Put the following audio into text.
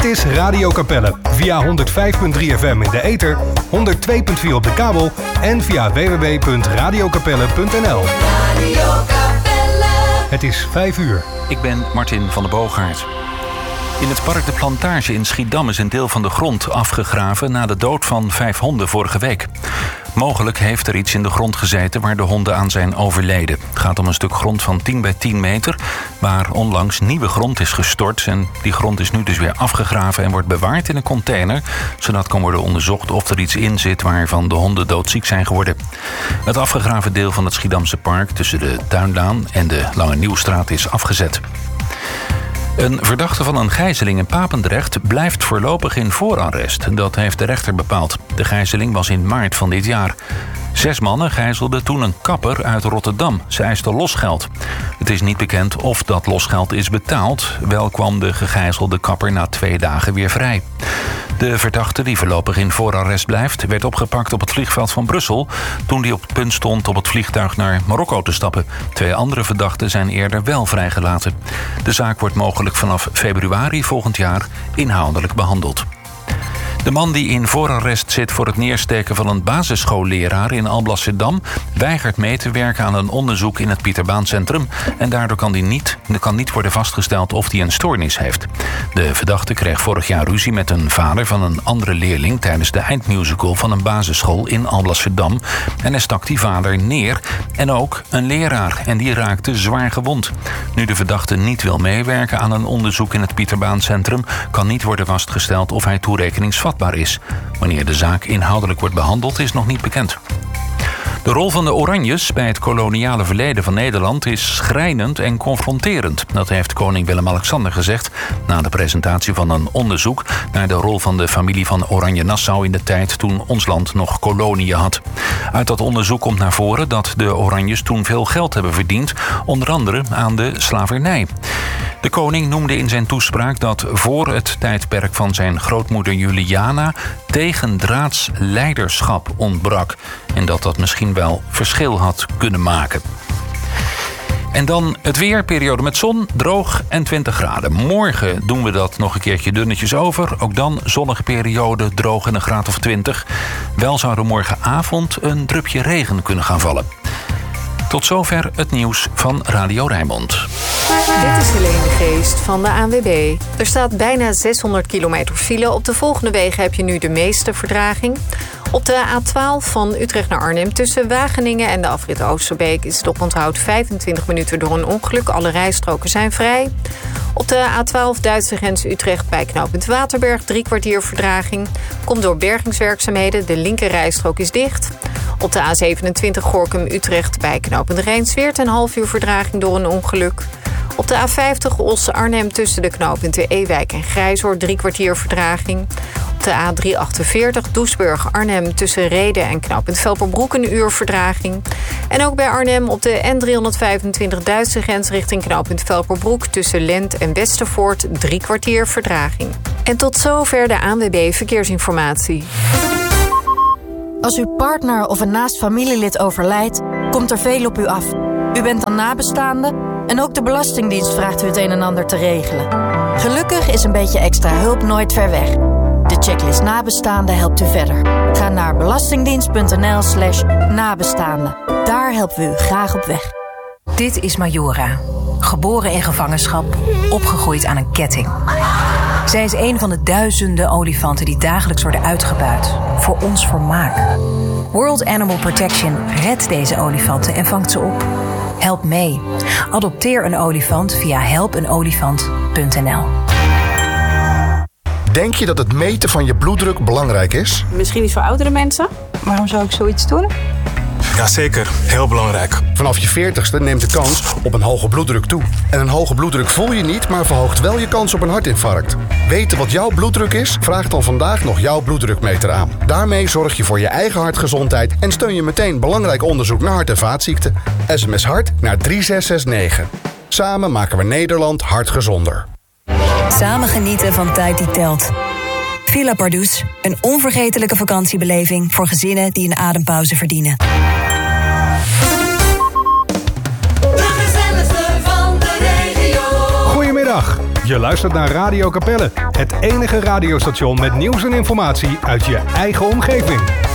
Dit is Radio Capelle. Via 105.3 FM in de ether, 102.4 op de kabel en via www.radiocapelle.nl. Radio Capelle. Het is 5 uur. Ik ben Martin van der Boogaard. In het park De Plantage in Schiedam is een deel van de grond afgegraven na de dood van 5 honden vorige week. Mogelijk heeft er iets in de grond gezeten waar de honden aan zijn overleden. Het gaat om een stuk grond van 10 bij 10 meter... waar onlangs nieuwe grond is gestort. En die grond is nu dus weer afgegraven en wordt bewaard in een container... zodat kan worden onderzocht of er iets in zit waarvan de honden doodziek zijn geworden. Het afgegraven deel van het Schiedamse park tussen de Tuinlaan en de Lange Nieuwstraat is afgezet. Een verdachte van een gijzeling in Papendrecht blijft voorlopig in voorarrest. Dat heeft de rechter bepaald. De gijzeling was in maart van dit jaar. 6 mannen gijzelden toen een kapper uit Rotterdam. Ze eisten losgeld. Het is niet bekend of dat losgeld is betaald. Wel kwam de gegijzelde kapper na 2 dagen weer vrij. De verdachte, die voorlopig in voorarrest blijft, werd opgepakt op het vliegveld van Brussel toen hij op het punt stond op het vliegtuig naar Marokko te stappen. 2 andere verdachten zijn eerder wel vrijgelaten. De zaak wordt mogelijk vanaf februari volgend jaar inhoudelijk behandeld. De man die in voorarrest zit voor het neersteken van een basisschoolleraar in Alblasserdam weigert mee te werken aan een onderzoek in het Pieterbaancentrum en daardoor kan niet worden vastgesteld of hij een stoornis heeft. De verdachte kreeg vorig jaar ruzie met een vader van een andere leerling tijdens de eindmusical van een basisschool in Alblasserdam en hij stak die vader neer en ook een leraar en die raakte zwaar gewond. Nu de verdachte niet wil meewerken aan een onderzoek in het Pieterbaancentrum kan niet worden vastgesteld of hij toerekeningsvatbaar is. Wanneer de zaak inhoudelijk wordt behandeld is nog niet bekend. De rol van de Oranjes bij het koloniale verleden van Nederland is schrijnend en confronterend. Dat heeft koning Willem-Alexander gezegd na de presentatie van een onderzoek naar de rol van de familie van Oranje-Nassau in de tijd toen ons land nog koloniën had. Uit dat onderzoek komt naar voren dat de Oranjes toen veel geld hebben verdiend, onder andere aan de slavernij. De koning noemde in zijn toespraak dat voor het tijdperk van zijn grootmoeder Juliana tegendraads leiderschap ontbrak en dat misschien wel verschil had kunnen maken. En dan het weer, periode met zon, droog en 20 graden. Morgen doen we dat nog een keertje dunnetjes over. Ook dan zonnige periode, droog en een graad of 20. Wel zou er morgenavond een drupje regen kunnen gaan vallen. Tot zover het nieuws van Radio Rijnmond. Dit is Helene de Geest van de ANWB. Er staat bijna 600 kilometer file. Op de volgende wegen heb je nu de meeste vertraging. Op de A12 van Utrecht naar Arnhem tussen Wageningen en de afrit Oosterbeek is het oponthoud 25 minuten door een ongeluk. Alle rijstroken zijn vrij. Op de A12 Duitse grens Utrecht bij knooppunt Waterberg 3 kwartier vertraging. Komt door bergingswerkzaamheden, de linker rijstrook is dicht. Op de A27 Gorinchem-Utrecht bij knooppunt Rijnsweert een half uur vertraging door een ongeluk. Op de A50 Os-Arnhem tussen de knooppunten Ewijk en Grijzoord 3 kwartier vertraging. Op de A348 Doesburg-Arnhem tussen Rheden en knooppunt Velperbroek een uur vertraging. En ook bij Arnhem op de N325 Duitse grens richting knooppunt Velperbroek tussen Lent en Westervoort 3 kwartier vertraging. En tot zover de ANWB Verkeersinformatie. Als uw partner of een naast familielid overlijdt, komt er veel op u af. U bent dan nabestaande en ook de Belastingdienst vraagt u het een en ander te regelen. Gelukkig is een beetje extra hulp nooit ver weg. De checklist nabestaanden helpt u verder. Ga naar belastingdienst.nl/nabestaanden. Daar helpen we u graag op weg. Dit is Majora. Geboren in gevangenschap, opgegroeid aan een ketting. Zij is een van de duizenden olifanten die dagelijks worden uitgebuit. Voor ons vermaak. World Animal Protection redt deze olifanten en vangt ze op. Help mee. Adopteer een olifant via helpenolifant.nl. Denk je dat het meten van je bloeddruk belangrijk is? Misschien niet voor oudere mensen. Waarom zou ik zoiets doen? Jazeker, heel belangrijk. Vanaf je 40ste neemt de kans op een hoge bloeddruk toe. En een hoge bloeddruk voel je niet, maar verhoogt wel je kans op een hartinfarct. Weten wat jouw bloeddruk is? Vraag dan vandaag nog jouw bloeddrukmeter aan. Daarmee zorg je voor je eigen hartgezondheid en steun je meteen belangrijk onderzoek naar hart- en vaatziekten. SMS hart naar 3669. Samen maken we Nederland hartgezonder. Samen genieten van tijd die telt. Villa Pardoes, een onvergetelijke vakantiebeleving voor gezinnen die een adempauze verdienen. Goedemiddag. Je luistert naar Radio Capelle, het enige radiostation met nieuws en informatie uit je eigen omgeving.